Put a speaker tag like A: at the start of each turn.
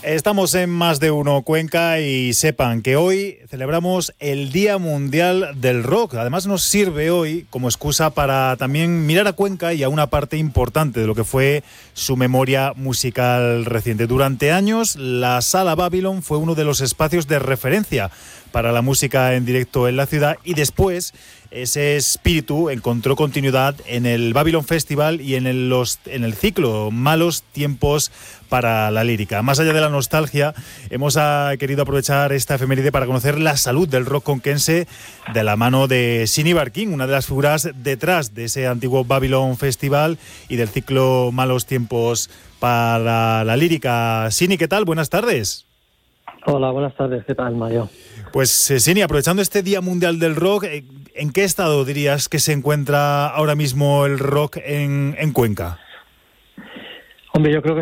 A: Estamos en Más de Uno Cuenca y sepan que hoy celebramos el Día Mundial del Rock. Además nos sirve hoy como excusa para también mirar a Cuenca y a una parte importante de lo que fue su memoria musical reciente. Durante años, la Sala Babylon fue uno de los espacios de referencia para la música en directo en la ciudad y después ese espíritu encontró continuidad en el Babylon Festival y en el ciclo Malos Tiempos para la Lírica. Más allá de la nostalgia, hemos querido aprovechar esta efeméride para conocer la salud del rock conquense de la mano de Sini Barkin, una de las figuras detrás de ese antiguo Babylon Festival y del ciclo Malos Tiempos para la Lírica. Sini, ¿qué tal? Buenas tardes.
B: Hola, buenas tardes. ¿Qué tal, Mario?
A: Pues Sini, aprovechando este Día Mundial del Rock, ¿en qué estado dirías que se encuentra ahora mismo el rock en Cuenca?
B: Hombre, yo creo que